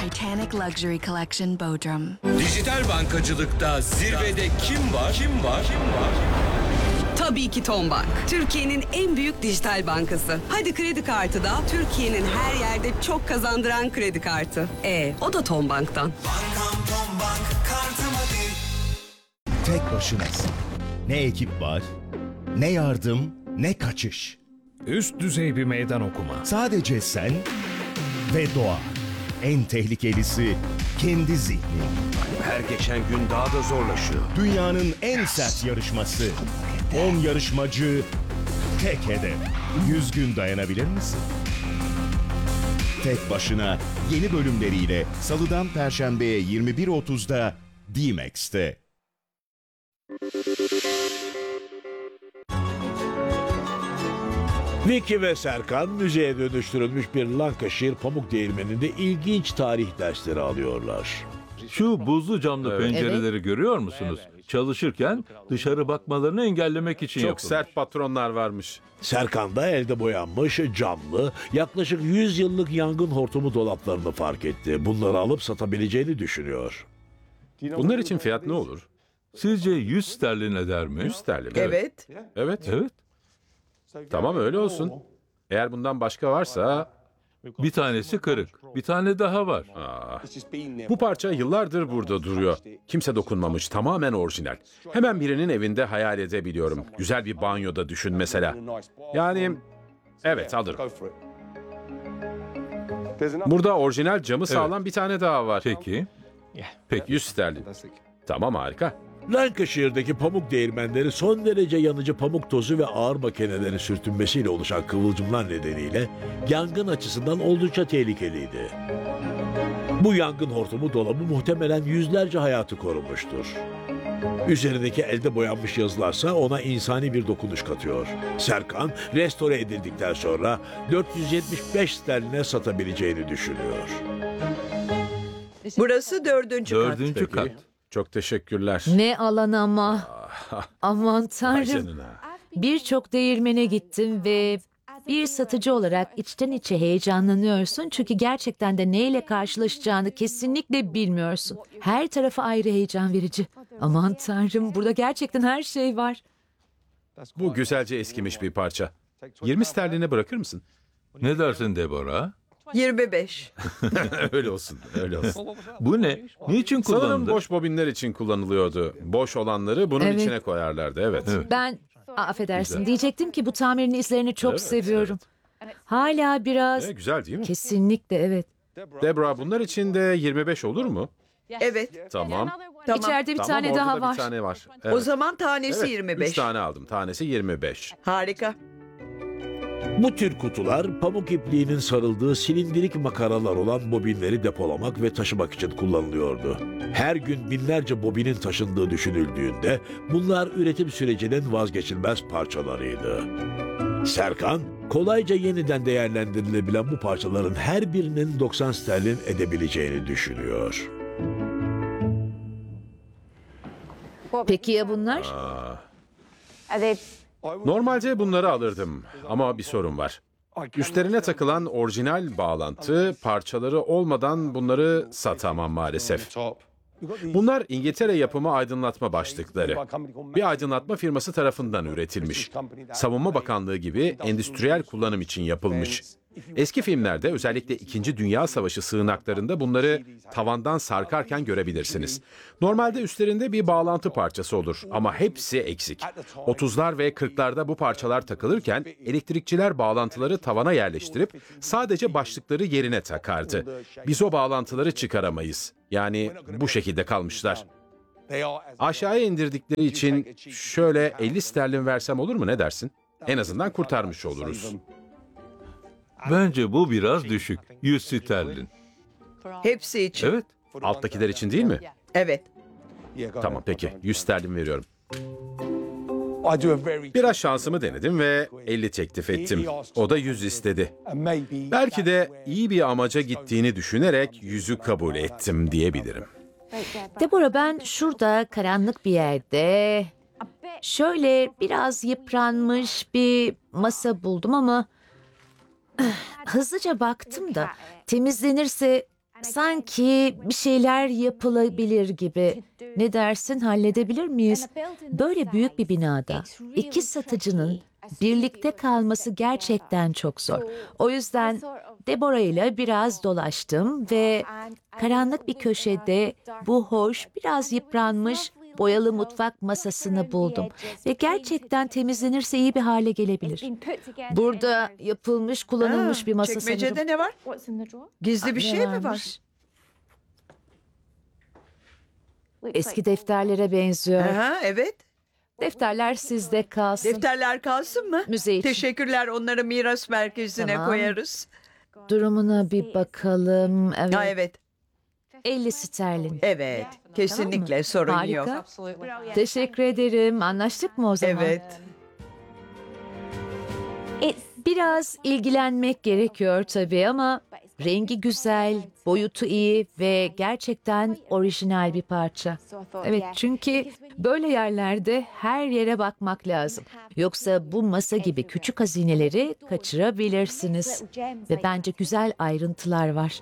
Titanic Luxury Collection Bodrum. Dijital bankacılıkta zirvede kim var? Kim var? Kim var? Tabii ki Tombank. Türkiye'nin en büyük dijital bankası. Hadi kredi kartı da Türkiye'nin her yerde çok kazandıran kredi kartı. O da Tombank'tan. Bankam Tombank kartım hadi. Tek başınasın. Ne ekip var, ne yardım, ne kaçış. Üst düzey bir meydan okuma. Sadece sen ve doğa. En tehlikelisi kendi zihnin. Her geçen gün daha da zorlaşıyor. Dünyanın en sert yarışması. 10 yarışmacı, tek hedef. 100 gün dayanabilir misin? Tek başına yeni bölümleriyle Salıdan Perşembe'ye 21.30'da D-Max'te. Vicky ve Serkan müzeye dönüştürülmüş bir Lancashire pamuk değirmeninde ilginç tarih dersleri alıyorlar. Şu buzlu camlı pencereleri görüyor musunuz? Çalışırken dışarı bakmalarını engellemek için Çok yapılmış. sert patronlar varmış. Serkan da elde boyanmış camlı yaklaşık 100 yıllık yangın hortumu dolaplarını fark etti. Bunları alıp satabileceğini düşünüyor. Bunlar için fiyat ne olur? Sizce 100 sterlin eder mi? 100 sterlin. Evet. Evet. Evet. Tamam öyle olsun. Eğer bundan başka varsa... Bir tanesi kırık. Bir tane daha var. Bu parça yıllardır burada duruyor. Kimse dokunmamış. Tamamen orijinal. Hemen birinin evinde hayal edebiliyorum. Güzel bir banyoda düşün mesela. Yani... Evet alırım. Burada orijinal camı sağlam bir tane daha var. Peki. 100 sterlin. Tamam harika. Lancashire'deki pamuk değirmenleri son derece yanıcı pamuk tozu ve ağır makinelerin sürtünmesiyle oluşan kıvılcımlar nedeniyle yangın açısından oldukça tehlikeliydi. Bu yangın hortumu dolabı muhtemelen yüzlerce hayatı korumuştur. Üzerindeki elde boyanmış yazılarsa ona insani bir dokunuş katıyor. Serkan, restore edildikten sonra 475 sterline satabileceğini düşünüyor. Burası dördüncü kat. Dördüncü kat. Çok teşekkürler. Ne alan ama. Aman Vay tanrım. canına. Birçok değirmene gittim ve bir satıcı olarak içten içe heyecanlanıyorsun. Çünkü gerçekten de neyle karşılaşacağını kesinlikle bilmiyorsun. Her tarafı ayrı heyecan verici. Aman tanrım, burada gerçekten her şey var. Bu güzelce eskimiş bir parça. 20 sterline bırakır mısın? Ne dersin Deborah? 25. Öyle olsun, öyle olsun. Bu ne? Niçin Sanırım kullanıldı? boş bobinler için kullanılıyordu. Boş olanları bunun Evet. içine koyarlardı, evet. Ben, affedersin, Güzel. diyecektim ki bu tamirin izlerini çok Evet, seviyorum. Hala biraz... Güzel değil mi? Kesinlikle evet. Deborah bunlar için de 25 olur mu? Evet. Tamam. Tamam. İçeride bir Tamam, tane orada daha da var. bir tane var. O Evet. zaman tanesi Evet, 25. 3 tane aldım. Tanesi 25. Harika. Bu tür kutular pamuk ipliğinin sarıldığı silindirik makaralar olan bobinleri depolamak ve taşımak için kullanılıyordu. Her gün binlerce bobinin taşındığı düşünüldüğünde bunlar üretim sürecinin vazgeçilmez parçalarıydı. Serkan, kolayca yeniden değerlendirilebilen bu parçaların her birinin 90 sterlin edebileceğini düşünüyor. Peki ya bunlar? Normalde bunları alırdım ama bir sorun var. Üstlerine takılan orijinal bağlantı parçaları olmadan bunları satamam maalesef. Bunlar İngiltere yapımı aydınlatma başlıkları. Bir aydınlatma firması tarafından üretilmiş. Savunma Bakanlığı gibi endüstriyel kullanım için yapılmış. Eski filmlerde özellikle 2. Dünya Savaşı sığınaklarında bunları tavandan sarkarken görebilirsiniz. Normalde üstlerinde bir bağlantı parçası olur ama hepsi eksik. 30'lar ve 40'larda bu parçalar takılırken elektrikçiler bağlantıları tavana yerleştirip sadece başlıkları yerine takardı. Biz o bağlantıları çıkaramayız. Yani bu şekilde kalmışlar. Aşağıya indirdikleri için şöyle 50 sterlin versem olur mu, ne dersin? En azından kurtarmış oluruz. Bence bu biraz düşük. 100 sterlin. Hepsi için. Evet. Alttakiler için değil mi? Evet. Tamam peki, 100 sterlin veriyorum. Biraz şansımı denedim ve 50 teklif ettim. O da 100 istedi. Belki de iyi bir amaca gittiğini düşünerek 100'ü kabul ettim diyebilirim. Deborah, ben şurada karanlık bir yerde şöyle biraz yıpranmış bir masa buldum ama hızlıca baktım da temizlenirse Sanki bir şeyler yapılabilir gibi. Ne dersin, halledebilir miyiz? Böyle büyük bir binada 2 satıcının birlikte kalması gerçekten çok zor. O yüzden Deborah ile biraz dolaştım ve karanlık bir köşede bu hoş, biraz yıpranmış boyalı mutfak masasını buldum. Ve gerçekten temizlenirse iyi bir hale gelebilir. Burada yapılmış, kullanılmış bir masa sanırım. Çekmecede ne var? Gizli bir şey mi var? varmış? Eski defterlere benziyor. Aha, evet. Defterler sizde kalsın. Defterler kalsın mı? Müze için. Teşekkürler. Onları miras merkezine Tamam. koyarız. Durumuna bir bakalım. Evet. Ha, evet. 50 sterlin. Evet. Kesinlikle sorun Harika. yok. Teşekkür ederim. Anlaştık mı o zaman? Evet. Biraz ilgilenmek gerekiyor tabii ama rengi güzel, boyutu iyi ve gerçekten orijinal bir parça. Evet, çünkü böyle yerlerde her yere bakmak lazım. Yoksa bu masa gibi küçük hazineleri kaçırabilirsiniz. Ve bence güzel ayrıntılar var.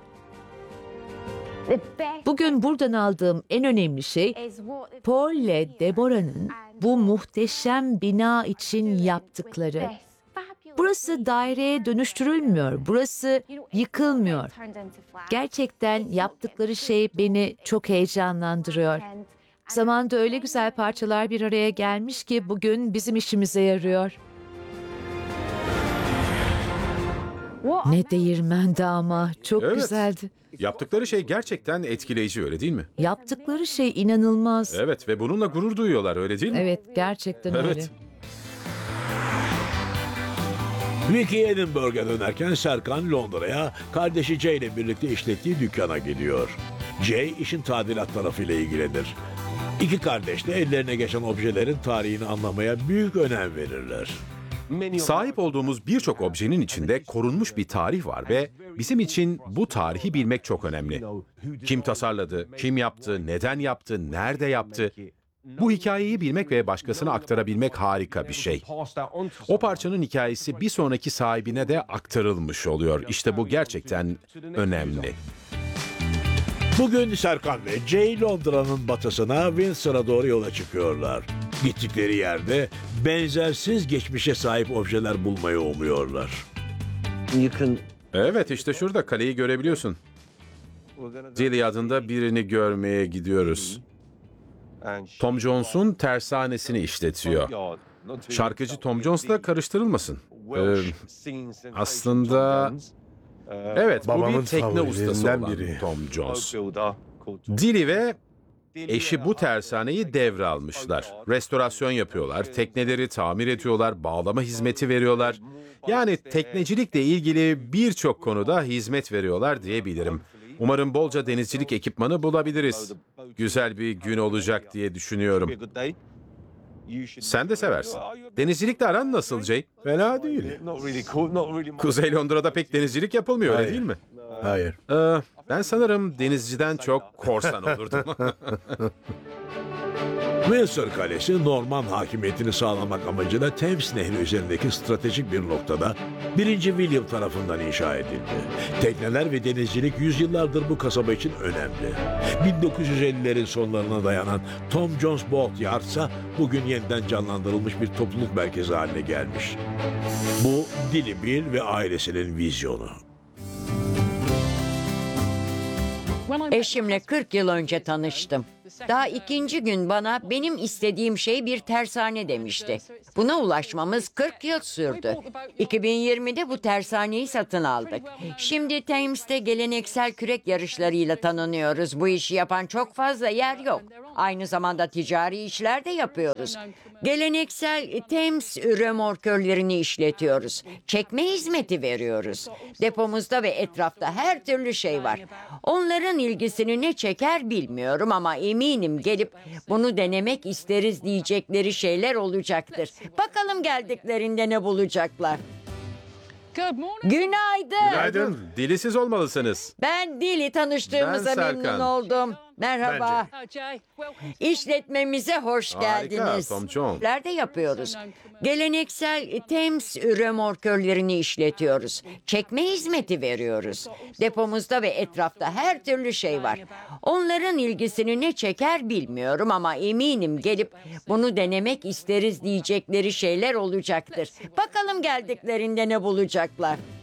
Bugün buradan aldığım en önemli şey Paul ile Deborah'nın bu muhteşem bina için yaptıkları. Burası daireye dönüştürülmüyor, burası yıkılmıyor. Gerçekten yaptıkları şey beni çok heyecanlandırıyor. Zamanında öyle güzel parçalar bir araya gelmiş ki bugün bizim işimize yarıyor. Ne değirmendi ama, çok Evet. güzeldi. Yaptıkları şey gerçekten etkileyici, öyle değil mi? Yaptıkları şey inanılmaz. Evet ve bununla gurur duyuyorlar, öyle değil mi? Evet, gerçekten öyle. Evet. Vicky Edinburgh'a dönerken Serkan Londra'ya kardeşi Jay ile birlikte işlettiği dükkana gidiyor. Jay işin tadilat tarafıyla ilgilenir. İki kardeş de ellerine geçen objelerin tarihini anlamaya büyük önem verirler. Sahip olduğumuz birçok objenin içinde korunmuş bir tarih var ve bizim için bu tarihi bilmek çok önemli. Kim tasarladı, kim yaptı, neden yaptı, nerede yaptı? Bu hikayeyi bilmek ve başkasına aktarabilmek harika bir şey. O parçanın hikayesi bir sonraki sahibine de aktarılmış oluyor. İşte bu gerçekten önemli. Bugün Serkan ve Jay Londra'nın batısına Windsor'a doğru yola çıkıyorlar. Gittikleri yerde benzersiz geçmişe sahip objeler bulmayı umuyorlar. Evet, işte şurada kaleyi görebiliyorsun. Dilly adında birini görmeye gidiyoruz. Tom Jones'un tersanesini işletiyor. Şarkıcı Tom Jones'la karıştırılmasın. Aslında evet, bu bir tekne ustası olan Tom Jones. Dilly ve eşi bu tersaneyi devralmışlar. Restorasyon yapıyorlar, tekneleri tamir ediyorlar, bağlama hizmeti veriyorlar. Yani teknecilikle ilgili birçok konuda hizmet veriyorlar diyebilirim. Umarım bolca denizcilik ekipmanı bulabiliriz. Güzel bir gün olacak diye düşünüyorum. Sen de seversin. Denizcilikle aran nasıl Jay? Fena değil. Kuzey Londra'da pek denizcilik yapılmıyor, öyle değil mi? Hayır. Ben sanırım denizciden çok korsan olurdum. Windsor Kalesi, Norman hakimiyetini sağlamak amacıyla Thames Nehri üzerindeki stratejik bir noktada 1. William tarafından inşa edildi. Tekneler ve denizcilik yüzyıllardır bu kasaba için önemli. 1950'lerin sonlarına dayanan Tom Jones Boat Yard ise bugün yeniden canlandırılmış bir topluluk merkezi haline gelmiş. Bu Dilly Bill ve ailesinin vizyonu. Eşimle 40 yıl önce tanıştım. Daha ikinci gün bana benim istediğim şey bir tersane demişti. Buna ulaşmamız 40 yıl sürdü. 2020'de bu tersaneyi satın aldık. Şimdi Thames'te geleneksel kürek yarışlarıyla tanınıyoruz. Bu işi yapan çok fazla yer yok. Aynı zamanda ticari işler de yapıyoruz. Geleneksel Thames römorkörlerini işletiyoruz. Çekme hizmeti veriyoruz. Depomuzda ve etrafta her türlü şey var. Onların ilgisini ne çeker bilmiyorum ama eminim gelip bunu denemek isteriz diyecekleri şeyler olacaktır. Bakalım geldiklerinde ne bulacaklar. Günaydın. Günaydın. Dilisiz olmalısınız. Ben Dilly, tanıştığımıza Ben memnun Serkan. oldum. Merhaba. İşletmemize hoş Harika, geldiniz. Tom John. Nerede yapıyoruz? Geleneksel Thames römorkörlerini işletiyoruz. Çekme hizmeti veriyoruz. Depomuzda ve etrafta her türlü şey var. Onların ilgisini ne çeker bilmiyorum ama eminim gelip bunu denemek isteriz diyecekleri şeyler olacaktır. Bakalım geldiklerinde ne bulacaklar.